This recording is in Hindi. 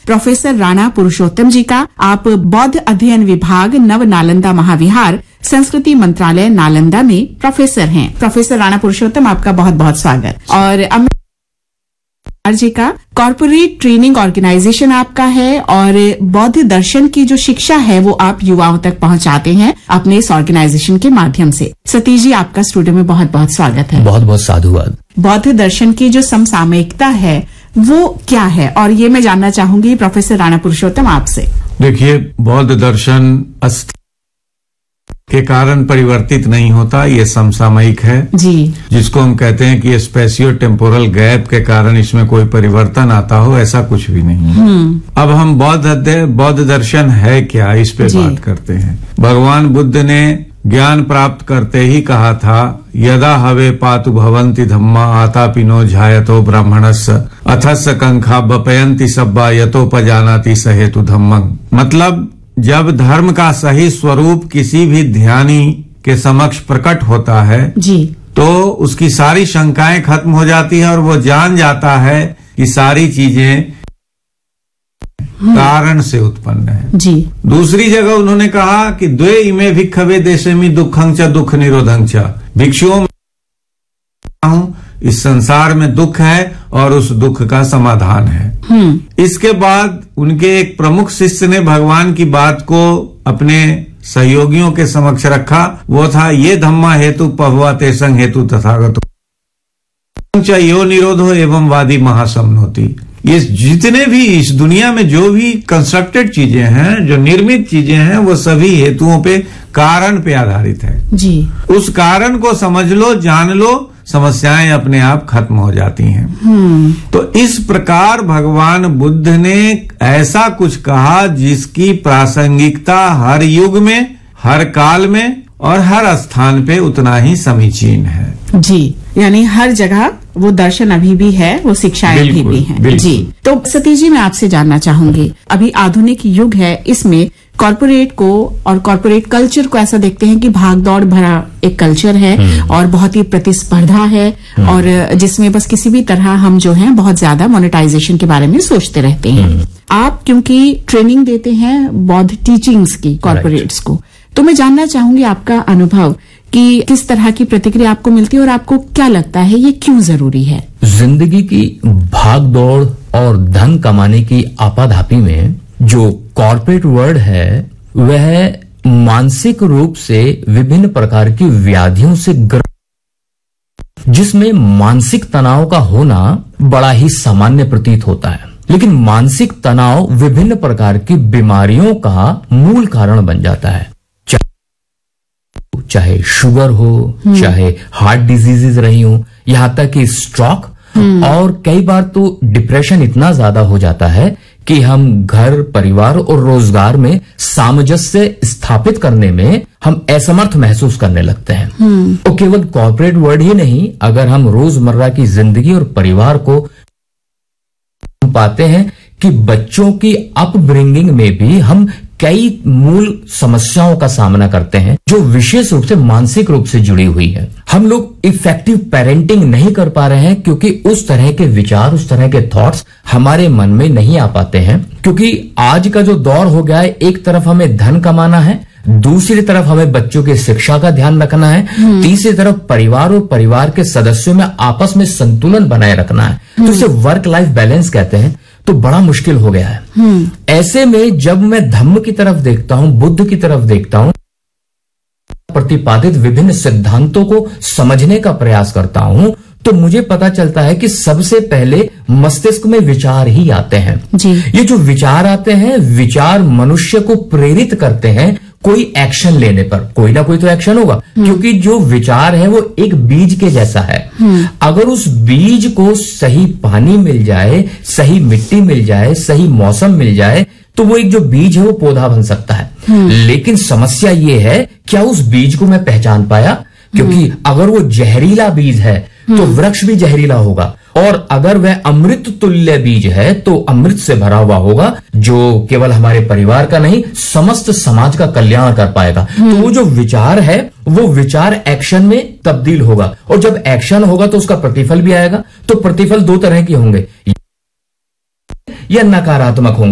प्रोफेसर राणा पुरुषोत्तम जी का। आप बौद्ध अध्ययन विभाग नव नालंदा महाविहार संस्कृति मंत्रालय नालंदा में प्रोफेसर हैं। प्रोफेसर राणा पुरुषोत्तम, आपका बहुत बहुत स्वागत। और जी का कॉर्पोरेट ट्रेनिंग ऑर्गेनाइजेशन आपका है और बौद्ध दर्शन की जो शिक्षा है वो आप युवाओं तक पहुंचाते हैं अपने इस ऑर्गेनाइजेशन के माध्यम से। सतीश जी, आपका स्टूडियो में बहुत बहुत स्वागत है। बहुत बहुत साधुवाद। बौद्ध दर्शन की जो समसामयिकता है वो क्या है, और ये मैं जानना चाहूंगी प्रोफेसर राणा पुरुषोत्तम आपसे। देखिए, बौद्ध दर्शन के कारण परिवर्तित नहीं होता, ये समसामयिक है जी, जिसको हम कहते हैं कि स्पेशियो टेम्पोरल गैप के कारण इसमें कोई परिवर्तन आता हो, ऐसा कुछ भी नहीं है। अब हम बौद्ध दर्शन है क्या, इस पे बात करते हैं। भगवान बुद्ध ने ज्ञान प्राप्त करते ही कहा था, यदा हवे पातु भवंति धम्मा आतापिनो झायतो ब्राह्मणस्य अथस्य कंखा बपयंति सब्बा यतोपजानाति सहेतु धम्मं। मतलब जब धर्म का सही स्वरूप किसी भी ध्यानी के समक्ष प्रकट होता है जी, तो उसकी सारी शंकाएं खत्म हो जाती है और वो जान जाता है कि सारी चीजें कारण से उत्पन्न है जी। दूसरी जगह उन्होंने कहा कि द्वे इमे भिक्खवे देशेमि दुखं च दुख निरोधं च। भिक्षुओं में इस संसार में दुख है और उस दुख का समाधान है। इसके बाद उनके एक प्रमुख शिष्य ने भगवान की बात को अपने सहयोगियों के समक्ष रखा। वो था, ये धम्मा हेतु पहवा तेसंग हेतु तथागतो यो निरोधो एवं वादी महासमनोति। ये जितने भी इस दुनिया में जो भी कंस्ट्रक्टेड चीजें हैं, जो निर्मित चीजें हैं, वो सभी हेतुओं पे, कारण पे आधारित है जी। उस कारण को समझ लो, जान लो, समस्याएं अपने आप खत्म हो जाती हैं। तो इस प्रकार भगवान बुद्ध ने ऐसा कुछ कहा जिसकी प्रासंगिकता हर युग में, हर काल में और हर स्थान पे उतना ही समीचीन है जी। यानी हर जगह वो दर्शन अभी भी है, वो शिक्षाएं अभी भी हैं जी। तो सतीश जी, मैं आपसे जानना चाहूंगी, अभी आधुनिक युग है, इसमें कॉर्पोरेट को और कॉर्पोरेट कल्चर को ऐसा देखते हैं कि भाग दौड़ भरा एक कल्चर है और बहुत ही प्रतिस्पर्धा है और जिसमें बस किसी भी तरह हम जो है बहुत ज्यादा मोनेटाइजेशन के बारे में सोचते रहते हैं। आप क्योंकि ट्रेनिंग देते हैं बौद्ध टीचिंग्स की कॉर्पोरेट्स को, तो मैं जानना चाहूंगी आपका अनुभव कि किस तरह की प्रतिक्रिया आपको मिलती है और आपको क्या लगता है ये क्यों जरूरी है। जिंदगी की भाग दौड़ और धन कमाने की आपाधापी में जो कॉर्पोरेट वर्ल्ड है वह मानसिक रूप से विभिन्न प्रकार की व्याधियों से जिसमें मानसिक तनाव का होना बड़ा ही सामान्य प्रतीत होता है, लेकिन मानसिक तनाव विभिन्न प्रकार की बीमारियों का मूल कारण बन जाता है। चाहे शुगर हो, चाहे हार्ट डिजीजेज रही हो, यहां तक कि स्ट्रोक, और कई बार तो डिप्रेशन इतना ज्यादा हो जाता है कि हम घर, परिवार और रोजगार में सामंजस्य स्थापित करने में हम असमर्थ महसूस करने लगते हैं। और केवल कॉर्पोरेट वर्ल्ड ही नहीं, अगर हम रोजमर्रा की जिंदगी और परिवार को पाते हैं कि बच्चों की अपब्रिंगिंग में भी हम कई मूल समस्याओं का सामना करते हैं जो विशेष रूप से मानसिक रूप से जुड़ी हुई है। हम लोग इफेक्टिव पेरेंटिंग नहीं कर पा रहे हैं क्योंकि उस तरह के विचार, उस तरह के थॉट्स हमारे मन में नहीं आ पाते हैं, क्योंकि आज का जो दौर हो गया है, एक तरफ हमें धन कमाना है, दूसरी तरफ हमें बच्चों की शिक्षा का ध्यान रखना है, तीसरी तरफ परिवार और परिवार के सदस्यों में आपस में संतुलन बनाए रखना है, तो इसे वर्क लाइफ बैलेंस कहते हैं। तो बड़ा मुश्किल हो गया है। ऐसे में जब मैं धम्म की तरफ देखता हूं, बुद्ध की तरफ देखता हूं, प्रतिपादित विभिन्न सिद्धांतों को समझने का प्रयास करता हूं, तो मुझे पता चलता है कि सबसे पहले मस्तिष्क में विचार ही आते हैं जी। ये जो विचार आते हैं, विचार मनुष्य को प्रेरित करते हैं कोई एक्शन लेने पर। कोई ना कोई तो एक्शन होगा, क्योंकि जो विचार है वो एक बीज के जैसा है। अगर उस बीज को सही पानी मिल जाए, सही मिट्टी मिल जाए, सही मौसम मिल जाए, तो वो एक जो बीज है वो पौधा बन सकता है। लेकिन समस्या ये है, क्या उस बीज को मैं पहचान पाया? क्योंकि अगर वो जहरीला बीज है तो वृक्ष भी जहरीला होगा, और अगर वह अमृत तुल्य बीज है तो अमृत से भरा हुआ होगा, जो केवल हमारे परिवार का नहीं समस्त समाज का कल्याण कर पाएगा। तो वो जो विचार है वो विचार एक्शन में तब्दील होगा, और जब एक्शन होगा तो उसका प्रतिफल भी आएगा। तो प्रतिफल दो तरह के होंगे, या नकारात्मक होंगे।